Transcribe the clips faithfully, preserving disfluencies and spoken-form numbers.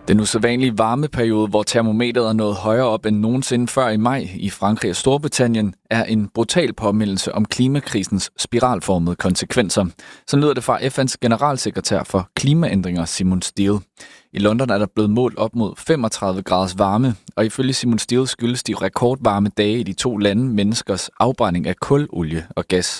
Den usædvanlige varmeperiode, hvor termometeret er nået højere op end nogensinde før i maj i Frankrig og Storbritannien, er en brutal påmindelse om klimakrisens spiralformede konsekvenser. Så lyder det fra F N's generalsekretær for klimaændringer, Simon Steele. I London er der blevet målt op mod femogtredive graders varme, og ifølge Simon Steele skyldes de rekordvarme dage i de to lande menneskers afbrænding af kul, olie og gas.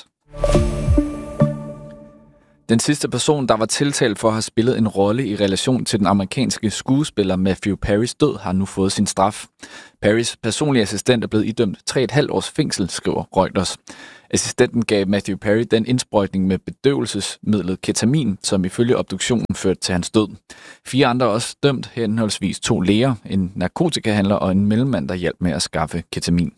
Den sidste person, der var tiltalt for at have spillet en rolle i relation til den amerikanske skuespiller Matthew Perrys død, har nu fået sin straf. Perrys personlige assistent er blevet idømt tre komma fem års fængsel, skriver Reuters. Assistenten gav Matthew Perry den indsprøjtning med bedøvelsesmidlet ketamin, som ifølge obduktionen førte til hans død. Fire andre er også dømt, henholdsvis to læger, en narkotikahandler og en mellemmand, der hjalp med at skaffe ketamin.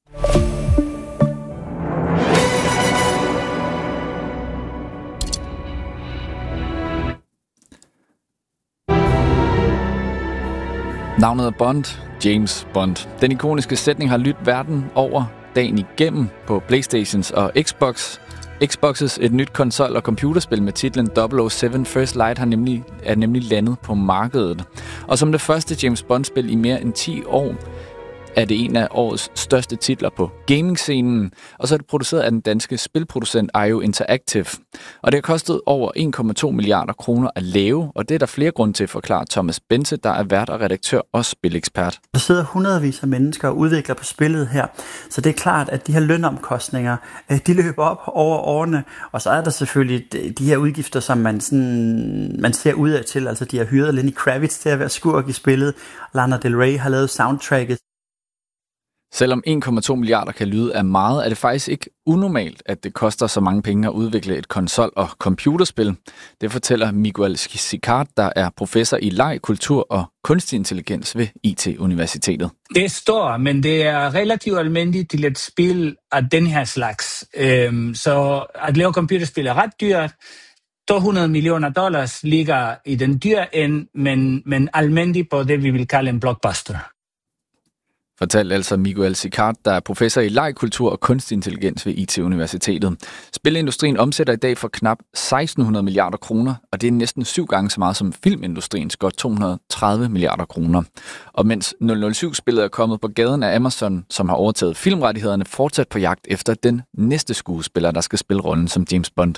Navnet er Bond, James Bond. Den ikoniske sætning har lyttet verden over dagen igennem på PlayStations og Xbox. Xbox's et nyt konsol- og computerspil med titlen double oh seven First Light har nemlig, er nemlig landet på markedet. Og som det første James Bond-spil i mere end ti år, er det en af årets største titler på gaming-scenen, og så er det produceret af den danske spilproducent I O Interactive. Og det har kostet over en komma to milliarder kroner at lave, og det er der flere grunde til, forklarer Thomas Bense, der er vært og redaktør og spilekspert. Der sidder hundredvis af mennesker og udvikler på spillet her, så det er klart, at de her lønomkostninger, de løber op over årene, og så er der selvfølgelig de her udgifter, som man, sådan, man ser ud af til, altså de har hyret Lenny Kravitz til at være skurk i spillet, Lana Del Rey har lavet soundtracket. Selvom en komma to milliarder kan lyde af meget, er det faktisk ikke unormalt, at det koster så mange penge at udvikle et konsol- og computerspil. Det fortæller Miguel Sicard, der er professor i leg, kultur og kunstig intelligens ved I T-universitetet. Det står, men det er relativt almindeligt til et spil af den her slags. Så at lave computerspil er ret dyrt. to hundrede millioner dollars ligger i den dyre ende, men, men almindeligt på det, vi vil kalde en blockbuster. Fortalte altså Miguel Sicard, der er professor i leg, kultur og kunstig intelligens ved I T-universitetet. Spilindustrien omsætter i dag for knap seksten hundrede milliarder kroner, og det er næsten syv gange så meget som filmindustriens godt to hundrede og tredive milliarder kroner. Og mens nul nul syv-spillet er kommet på gaden af Amazon, som har overtaget filmrettighederne, fortsat på jagt efter den næste skuespiller, der skal spille rollen som James Bond.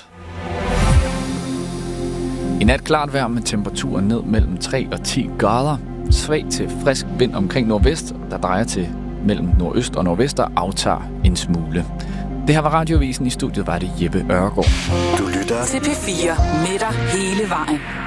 I nat klart vejr med temperaturer ned mellem tre og ti grader. Svag til frisk vind omkring nordvest, der drejer til mellem nordøst og nordvest og aftager en smule. Det her var Radiovisen. I studiet var det Jeppe Ørgaard. Du lytter til P fire med dig hele vejen.